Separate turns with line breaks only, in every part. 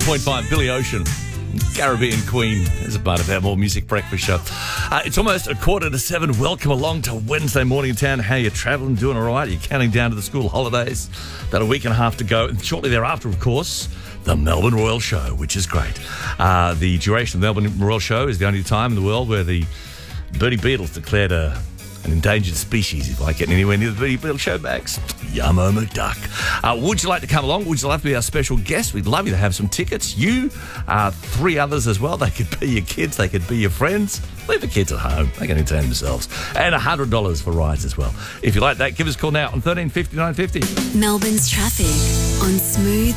91.5, Billy Ocean, Caribbean Queen, as a part of our More Music Breakfast show. It's almost 6:45. Welcome along to Wednesday morning in town. How you travelling? Doing all right? You're counting down to the school holidays. About a week and a half to go. And shortly thereafter, of course, the Melbourne Royal Show, which is great. The duration of the Melbourne Royal Show is the only time in the world where the Bertie Beetles declared an endangered species. If I get anywhere near the Bertie Beetle show bags, Yummo McDuck. Would you like to come along? Would you love to be our special guest? We'd love you to have some tickets. You, three others as well. They could be your kids. They could be your friends. Leave the kids at home. They can entertain themselves. And $100 for rides as well. If you like that, give us a call now on 1350 950.
Melbourne's traffic on Smooth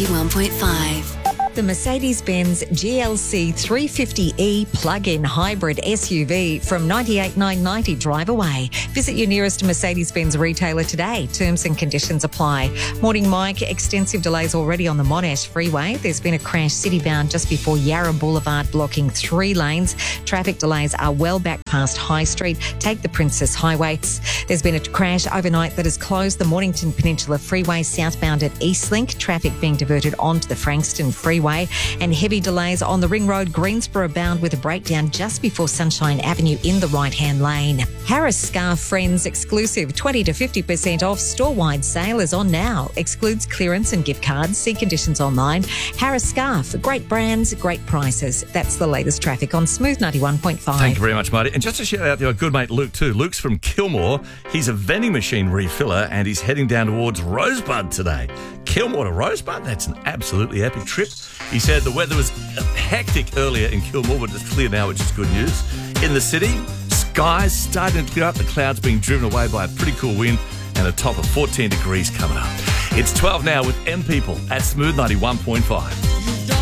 91.5.
The Mercedes-Benz GLC 350e plug-in hybrid SUV from $98,990 drive away. Visit your nearest Mercedes-Benz retailer today. Terms and conditions apply. Morning, Mike. Extensive delays already on the Monash Freeway. There's been a crash city-bound just before Yarra Boulevard, blocking 3 lanes. Traffic delays are well back past High Street. Take the Princess Highway. There's been a crash overnight that has closed the Mornington Peninsula Freeway southbound at Eastlink. Traffic being diverted onto the Frankston Freeway. And heavy delays on the Ring Road Greensboro bound with a breakdown just before Sunshine Avenue in the right-hand lane. Harris Scarf Friends exclusive 20 to 50% off store-wide sale is on now. Excludes clearance and gift cards. See conditions online. Harris Scarf, great brands, great prices. That's the latest traffic on Smooth 91.5.
Thank you very much, Marty. And just a shout out to our good mate Luke too. Luke's from Kilmore. He's a vending machine refiller and he's heading down towards Rosebud today. Kilmore to Rosebud, that's an absolutely epic trip. He said the weather was hectic earlier in Kilmore, but it's clear now, which is good news. In the city, skies starting to clear up, the clouds being driven away by a pretty cool wind and a top of 14 degrees coming up. It's 12 now with M People at Smooth 91.5.